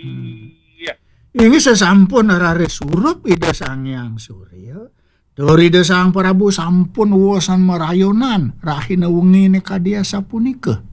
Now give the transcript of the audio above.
Ini sesampun arare surup ida Sang Hyang Surya. Dorida Sang Prabu sampun uwasan marayonan rahina wengi ne kadia sapunika.